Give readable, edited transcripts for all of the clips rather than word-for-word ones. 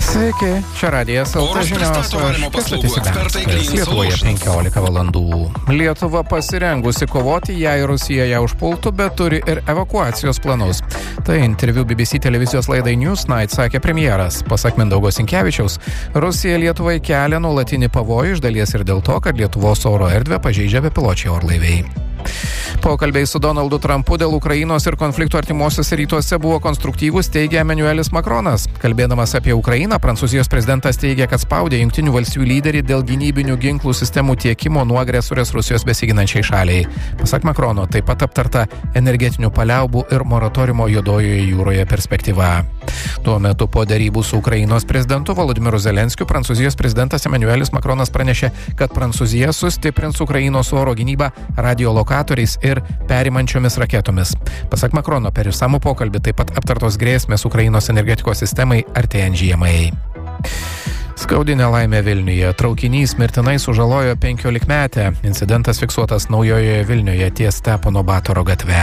Sveiki, čia Radijas LT žinios, aš Kęstutis Ibenskas. Lietuvoje 15 valandų. Lietuva pasirengusi kovoti, jei Rusija ją užpultų, bet turi ir evakuacijos planus. Tai interviu BBC televizijos laidai Newsnight sakė premjeras. Pasak Mindaugo Sinkevičiaus, Rusija Lietuvai kelia nuolatinį pavojų iš dalies ir dėl to, kad Lietuvos oro erdvę pažeidžia bepiločiai orlaiviai. Pokalbiai su Donaldu Trumpu dėl Ukrainos ir konfliktų artimuosiuose rytuose buvo konstruktyvūs, teigia Emmanuelis Macronas. Kalbėdamas apie Ukrainą, Prancūzijos prezidentas teigia, kad spaudė Jungtinių valstijų lyderį dėl gynybinių ginklų sistemų tiekimo nuo agresorės Rusijos besiginančiai šaliai. Pasak Macrono, taip pat aptarta energetinių paliaubų ir moratoriumo Juodojoje jūroje perspektyva. Tuo metu po derybų su Ukrainos prezidentu Volodymyru Zelenskiu, Prancūzijos prezidentas Emmanuelis Macronas pranešė, kad Prancūzija sustiprins Ukrainos oro gynybą radiolokatoriais ir perimančiomis raketomis. Pasak Macrono, per išsamų pokalbį taip pat aptartos grėsmės Ukrainos energetikos sistemai artėjant žiemai. Skaudi nelaimė Vilniuje. Traukinys mirtinai sužalojo 15-metę. Incidentas fiksuotas Naujojoje Vilniuje ties Stepono Batoro gatve.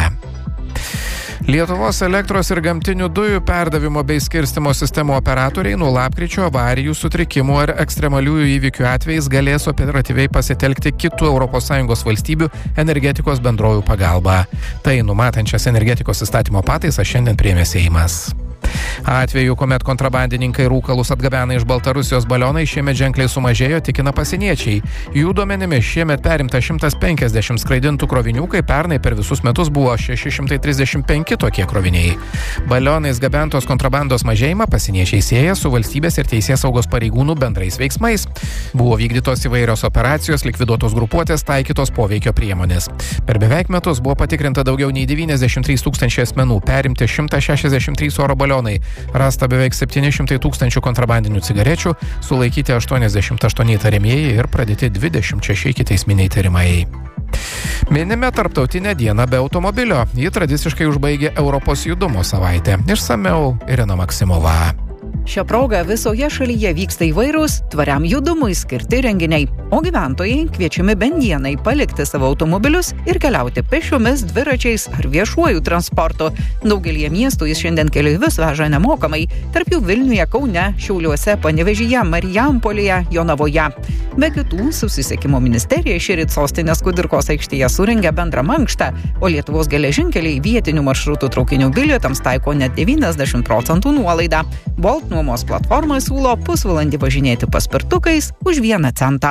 Lietuvos elektros ir gamtinių dujų perdavimo bei skirstymo sistemų operatoriai nuo lapkričio avarijų, sutrikimų ar ekstremaliųjų įvykių atvejais galės operatyviai pasitelkti kitų ES valstybių energetikos bendrovių pagalbą. Tai numatančias energetikos įstatymo pataisas šiandien priėmė Seimas. Atveju, kuomet kontrabandininkai rūkalus atgabena iš Baltarusijos balionai, šiemet ženkliai sumažėjo, tikina pasieniečiai. Jų duomenimis šiemet perimta 150 skraidintų krovinių, kai pernai per visus metus buvo 635 tokie kroviniai. Balionais gabentos kontrabandos mažėjimą pasieniečiai sieja su valstybės ir teisėsaugos pareigūnų bendrais veiksmais. Buvo vykdytos įvairios operacijos, likviduotos grupuotės, taikytos poveikio priemonės. Per beveik metus buvo patikrinta daugiau nei 93 tūkstančiai asmenų, perimti 163 oro balionai. Rasta beveik 700 tūkstančių kontrabandinių cigarečių, sulaikyti 88 įtariamieji ir pradėti 26 ikiteisminiai tyrimai. Minime Tarptautinę dieną be automobilio. Ji tradiciškai užbaigė Europos judumo savaitę. Išsamiau Irina Maksimova. Šią progą visoje šalyje vyksta įvairūs tvariam judumui skirti renginiai, o gyventojai kviečiami bent dienai palikti savo automobilius ir keliauti pėsčiomis, dviračiais ar viešuoju transportu. Daugelyje miestų jis šiandien keleivius veža nemokamai, tarp jų Vilniuje, Kaune, Šiauliuose, Panevėžyje, Marijampolėje, Jonavoje. Be kitų, susisiekimo ministerija šįryt sostinės Kudirkos aikštėje surengė bendrą mankštą, o Lietuvos geležinkeliai vietinių maršrutų traukinių bilietams taiko net 90% nuolaidą. Bolt nuomos platforma siūlo pusvalandį važinėti paspirtukais už 1 centą.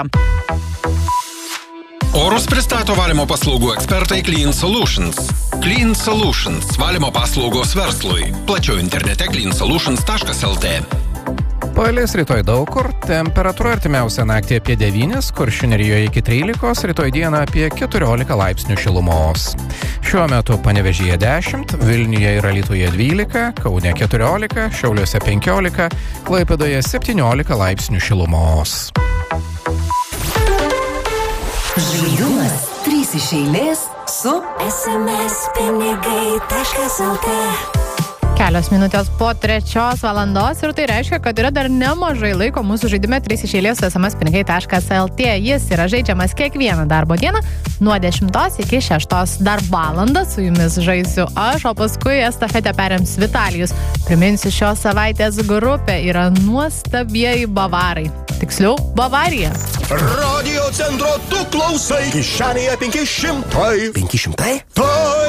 Orus pristato valymo paslaugų ekspertai Clean Solutions. Clean Solutions – valymo paslaugos verslui. Plačiau internete cleansolutions.lt. Palis rytoj daug kur, temperatūra artimiausią naktį apie 9, Kuršių nerijoje iki 13, rytoj dieną apie 14 laipsnių šilumos. Šiuo metu Panevėžyje 10, Vilniuje ir Alytuje 12, Kaune 14, Šiauliuose 15, Klaipėdoje 17 laipsnių šilumos. Žaidumas 3 iš eilės su sms-pinigai.lt. Kelios minutės po 3 valandos ir tai reiškia, kad yra dar nemažai laiko mūsų žaidime 3 iš eilės su sms-pinigai.lt. Jis yra žaidžiamas kiekvieną darbo dieną nuo 10 iki 6. Dar valandą su jumis žaisiu aš, o paskui estafetę perims Vitalijus. Priminsiu, šios savaitės grupė yra nuostabieji bavarai. Tiksliau, Bavarija. Radio centro tu klausai. Kišenėje 500. 500? Tai